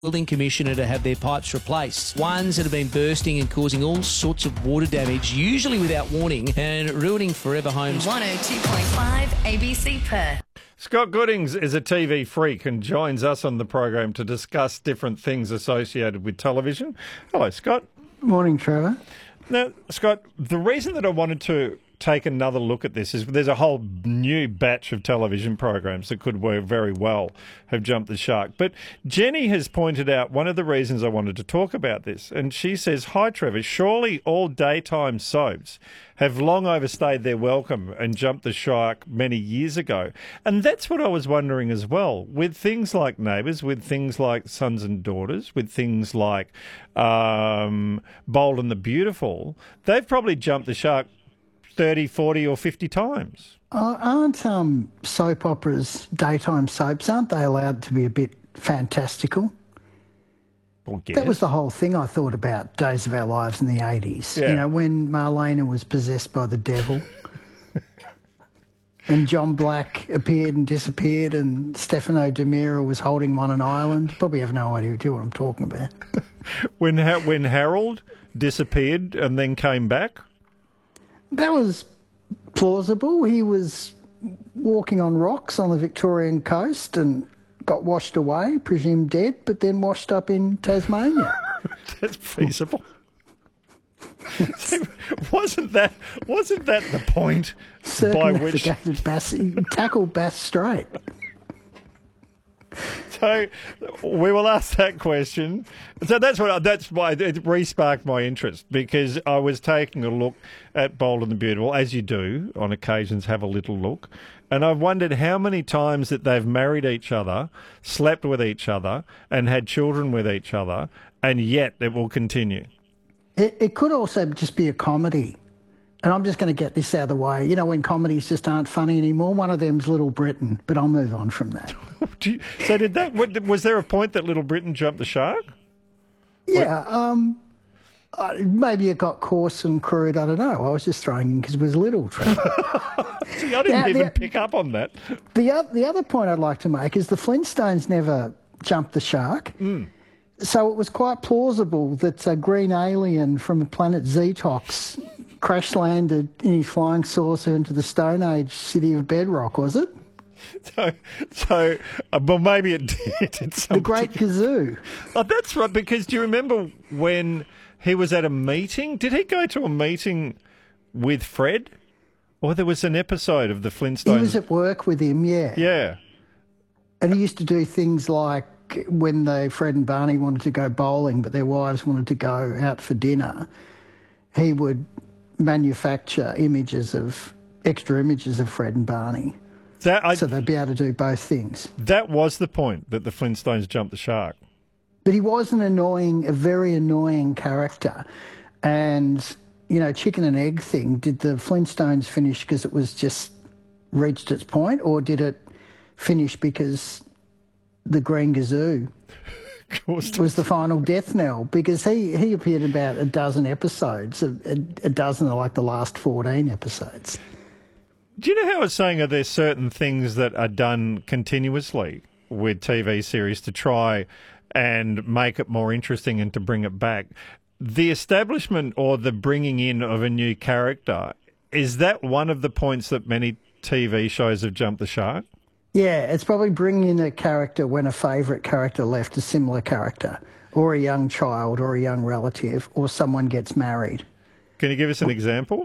building commissioner to have their pipes replaced. Ones that have been bursting and causing all sorts of water damage, usually without warning, and ruining forever homes. 102.5 ABC Perth. Scott Goodings is a TV freak and joins us on the program to discuss different things associated with television. Hello, Scott. Morning, Trevor. Now, Scott, the reason that I wanted to take another look at this is there's a whole new batch of television programs that could work very well have jumped the shark. But Jenny has pointed out one of the reasons I wanted to talk about this. And she says, "Hi, Trevor, surely all daytime soaps have long overstayed their welcome and jumped the shark many years ago." And that's what I was wondering as well. With things like Neighbours, with things like Sons and Daughters, with things like Bold and the Beautiful, they've probably jumped the shark 30, 40 or 50 times. Aren't soap operas, daytime soaps, aren't they allowed to be a bit fantastical? Well, yes. That was the whole thing I thought about Days of Our Lives in the 80s. Yeah. You know, when Marlena was possessed by the devil and John Black appeared and disappeared and Stefano De Mira was holding one on an island. Probably have no idea what I'm talking about. When Harold disappeared and then came back? That was plausible. He was walking on rocks on the Victorian coast and got washed away, presumed dead, but then washed up in Tasmania. That's feasible. wasn't that the point by which Bass, tackled Bass Strait? So we will ask that question. So that's why it re-sparked my interest, because I was taking a look at Bold and the Beautiful, as you do on occasions, have a little look, and I've wondered how many times that they've married each other, slept with each other, and had children with each other, and yet it will continue. It could also just be a comedy. And I'm just going to get this out of the way. You know, when comedies just aren't funny anymore, one of them's Little Britain, but I'll move on from that. Was there a point that Little Britain jumped the shark? Yeah, maybe it got coarse and crude, I don't know. I was just throwing in because it was little. See, I didn't even pick up on that. The other point I'd like to make is the Flintstones never jumped the shark. Mm. So it was quite plausible that a green alien from the planet Zetox crash landed in his flying saucer into the Stone Age city of Bedrock, was it? Well, maybe it did. The Great Kazoo. Oh, that's right, because do you remember when he was at a meeting? Did he go to a meeting with Fred? Or there was an episode of the Flintstones? He was at work with him, yeah. Yeah. And he used to do things like when Fred and Barney wanted to go bowling, but their wives wanted to go out for dinner, he would manufacture extra images of Fred and Barney. So they'd be able to do both things. That was the point, that the Flintstones jumped the shark. But he was a very annoying character. And, you know, chicken and egg thing, did the Flintstones finish because it was just reached its point, or did it finish because the Green Gazoo was the final death knell? Because he appeared in about a dozen episodes. A dozen are like the last 14 episodes. Do you know how I was saying, are there certain things that are done continuously with TV series to try and make it more interesting and to bring it back? The establishment or the bringing in of a new character, is that one of the points that many TV shows have jumped the shark? Yeah, it's probably bringing in a character when a favourite character left a similar character, or a young child, or a young relative, or someone gets married. Can you give us an example?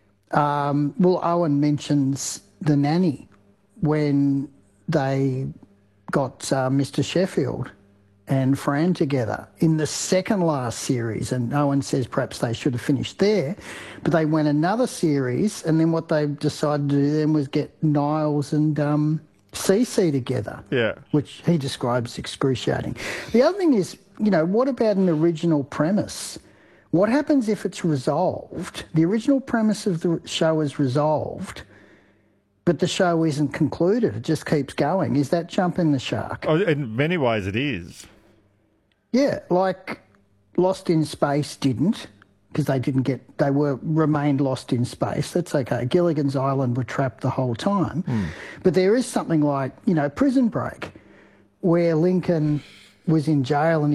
Well, Owen mentions The Nanny when they got Mr. Sheffield and Fran together in the second last series, and Owen says perhaps they should have finished there, but they went another series, and then what they decided to do then was get Niles and Cece together, yeah, which he describes excruciating. The other thing is, you know, what about an original premise? What happens if it's resolved? The original premise of the show is resolved, but the show isn't concluded. It just keeps going. Is that jumping the shark? Oh, in many ways it is. Yeah, like Lost in Space didn't, because they remained lost in space. That's okay. Gilligan's Island were trapped the whole time. But there is something like, you know, Prison Break, where Lincoln was in jail and